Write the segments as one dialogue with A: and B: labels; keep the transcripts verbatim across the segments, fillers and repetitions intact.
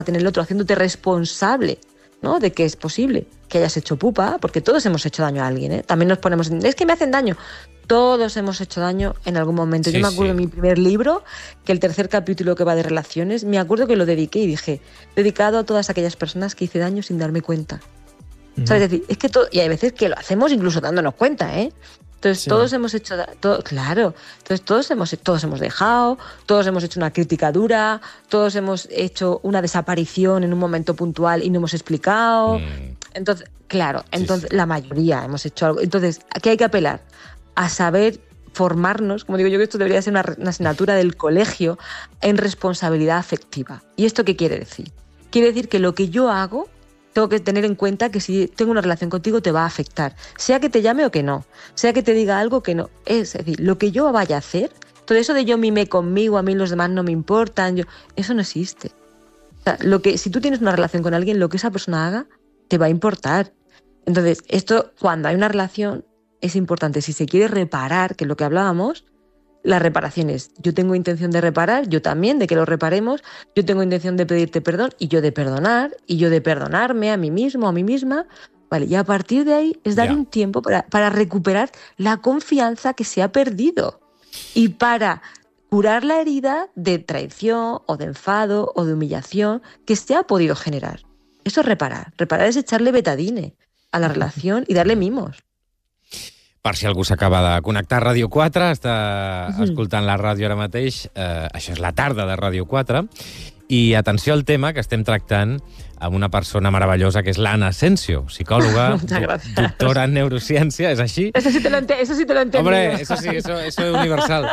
A: tener el otro, haciéndote responsable, ¿no? De que es posible que hayas hecho pupa, porque todos hemos hecho daño a alguien, ¿eh? También nos ponemos, es que me hacen daño. Todos hemos hecho daño en algún momento. Sí, Yo me acuerdo sí. de mi primer libro, que el tercer capítulo que va de relaciones, me acuerdo que lo dediqué y dije, dedicado a todas aquellas personas que hice daño sin darme cuenta. Uh-huh. ¿Sabes? Es decir, es que todo, y hay veces que lo hacemos incluso dándonos cuenta, ¿eh? Entonces sí. todos hemos hecho, todo, claro, entonces todos hemos, todos hemos dejado, todos hemos hecho una crítica dura, todos hemos hecho una desaparición en un momento puntual y no hemos explicado. Mm. Entonces, claro, entonces sí, sí. la mayoría hemos hecho algo. Entonces, ¿a qué hay que apelar? A saber formarnos, como digo yo, que esto debería ser una, una asignatura del colegio, en responsabilidad afectiva. ¿Y esto qué quiere decir? Quiere decir que lo que yo hago, tengo que tener en cuenta que si tengo una relación contigo te va a afectar, sea que te llame o que no, sea que te diga algo que no. Es decir, lo que yo vaya a hacer, todo eso de yo mime conmigo, a mí los demás no me importan, yo, eso no existe. O sea, lo que, si tú tienes una relación con alguien, lo que esa persona haga te va a importar. Entonces, esto, cuando hay una relación, es importante. Si se quiere reparar, que es lo que hablábamos, la reparación es, yo tengo intención de reparar, yo también, de que lo reparemos, yo tengo intención de pedirte perdón y yo de perdonar, y yo de perdonarme a mí mismo, a mí misma, vale, y a partir de ahí es dar yeah. un tiempo para, para recuperar la confianza que se ha perdido y para curar la herida de traición o de enfado o de humillación que se ha podido generar. Eso es reparar. Reparar és echarle betadine a la relació i darle mimos.
B: Per si algú s'acaba de connectar a Ràdio quatre, està uh-huh. escoltant la ràdio ara mateix, eh, això és la tarda de Ràdio quatre, i atenció al tema que estem tractant amb una persona meravellosa que és l'Anna Asensio, psicòloga, do- doctora en neurociència, ¿es així?
A: Eso sí te lo, ente- eso sí te lo entendí.
B: Hombre, eso sí, eso, eso es universal.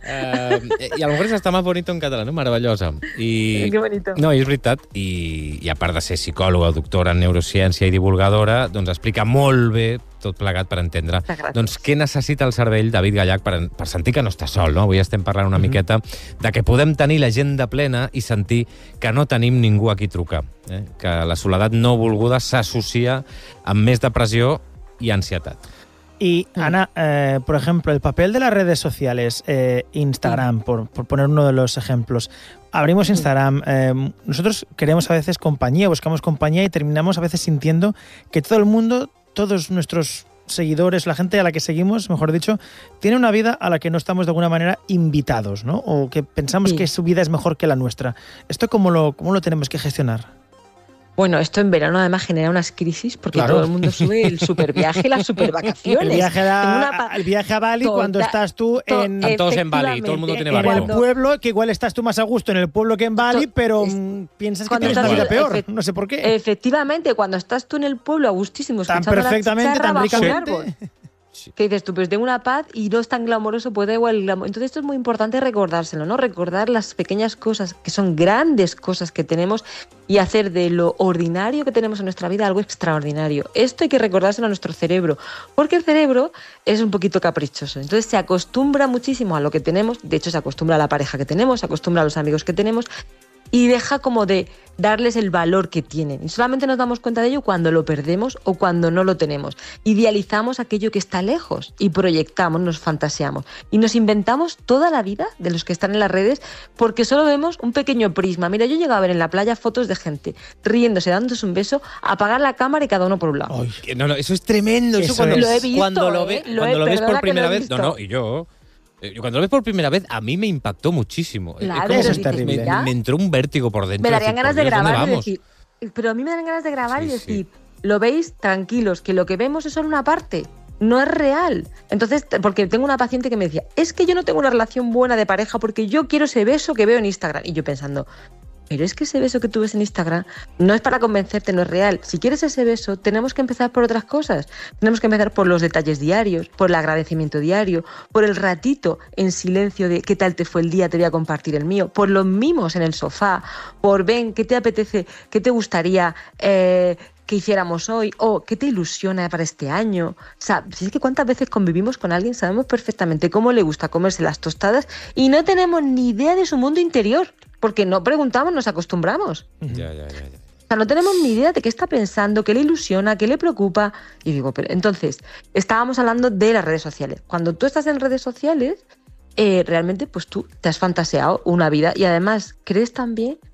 B: Eh, I a lo mejor eso está más bonito en català, ¿no? Meravellosa. I,
A: que bonito.
B: No, i és veritat. I, I a part de ser psicòloga, doctora en neurociència i divulgadora, doncs explica molt bé tot plegat per entendre doncs, què necessita el cervell David Gallach per, per sentir que no està sol. No? Avui estem parlant una mm-hmm. miqueta de que podem tenir l'agenda plena i sentir que no tenim ningú a qui trucar. Eh? Que la soledat no volguda s'associa amb més depressió i ansietat.
C: Y, Ana, eh, por ejemplo, el papel de las redes sociales, eh, Instagram, por, por poner uno de los ejemplos. Abrimos Instagram, eh, nosotros queremos a veces compañía, buscamos compañía y terminamos a veces sintiendo que todo el mundo, todos nuestros seguidores, la gente a la que seguimos, mejor dicho, tiene una vida a la que no estamos de alguna manera invitados, ¿no? O que pensamos sí. que su vida es mejor que la nuestra. ¿Esto cómo lo, cómo lo tenemos que gestionar?
A: Bueno, esto en verano además genera unas crisis porque claro. todo el mundo sube el super viaje, las super vacaciones.
C: El viaje a, pa- el viaje a Bali toda,
A: cuando
C: estás tú en...
B: Están todos en Bali, todo el mundo tiene barco.
C: En el pueblo, que igual estás tú más a gusto en el pueblo que en Bali, to- pero es, piensas que tienes una vida peor, efe- no sé por qué.
A: Efectivamente, cuando estás tú en el pueblo a gustísimo,
C: tan perfectamente,
A: la
C: tan ricamente...
A: Sí. Que dices tú, pues tengo una paz y no es tan glamoroso, pues da igual el glamour. Entonces esto es muy importante recordárselo, ¿no? Recordar las pequeñas cosas, que son grandes cosas que tenemos y hacer de lo ordinario que tenemos en nuestra vida algo extraordinario. Esto hay que recordárselo a nuestro cerebro, porque el cerebro es un poquito caprichoso. Entonces se acostumbra muchísimo a lo que tenemos, de hecho se acostumbra a la pareja que tenemos, se acostumbra a los amigos que tenemos, y deja como de darles el valor que tienen. Y solamente nos damos cuenta de ello cuando lo perdemos o cuando no lo tenemos. Idealizamos aquello que está lejos y proyectamos, nos fantaseamos. Y nos inventamos toda la vida de los que están en las redes porque solo vemos un pequeño prisma. Mira, yo he llegado a ver en la playa fotos de gente riéndose, dándose un beso, apagar la cámara y cada uno por un lado.
B: Ay, no, no, eso es tremendo. Eso, eso cuando
A: lo he visto,
B: cuando lo,
A: ve,
B: ve,
A: lo,
B: cuando
A: he,
B: lo ves por primera vez.
A: Visto.
B: No, no, y yo... Cuando lo ves por primera vez, a mí me impactó muchísimo.
A: Claro,
C: eso es terrible.
B: Me, me entró un vértigo por dentro.
A: Me darían
B: decir,
A: ganas de
B: Dios,
A: grabar y decir... Pero a mí me dan ganas de grabar sí, y decir, sí. lo veis, tranquilos, que lo que vemos es solo una parte, no es real. Entonces, porque tengo una paciente que me decía, es que yo no tengo una relación buena de pareja porque yo quiero ese beso que veo en Instagram. Y yo pensando... Pero es que ese beso que tú ves en Instagram no es para convencerte, no es real. Si quieres ese beso, tenemos que empezar por otras cosas. Tenemos que empezar por los detalles diarios, por el agradecimiento diario, por el ratito en silencio de qué tal te fue el día, te voy a compartir el mío, por los mimos en el sofá, por ven, qué te apetece, qué te gustaría eh, que hiciéramos hoy o qué te ilusiona para este año. O sea, si es que cuántas veces convivimos con alguien, sabemos perfectamente cómo le gusta comerse las tostadas y no tenemos ni idea de su mundo interior. Porque no preguntamos, nos acostumbramos.
B: Ya, ya, ya, ya.
A: O sea, no tenemos ni idea de qué está pensando, qué le ilusiona, qué le preocupa. Y digo, pero entonces, estábamos hablando de las redes sociales. Cuando tú estás en redes sociales, eh, realmente pues tú te has fantaseado una vida y además crees también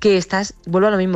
A: que estás, vuelvo a lo mismo,